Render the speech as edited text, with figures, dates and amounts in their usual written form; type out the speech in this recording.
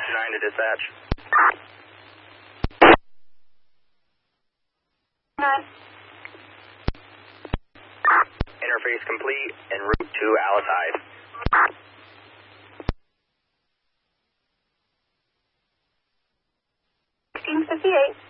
9 to dispatch. 9. Interface complete en route to Alatide. 1658.